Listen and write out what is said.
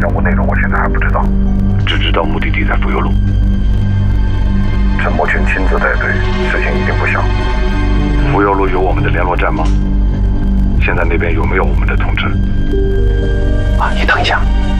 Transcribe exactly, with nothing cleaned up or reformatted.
任务内容我现在还不知道， 只知道目的地在福佑路。 陈默群亲自带队，事情一定不小。 福佑路有我们的联络站吗？现在那边有没有我们的通知？ 啊，你等一下。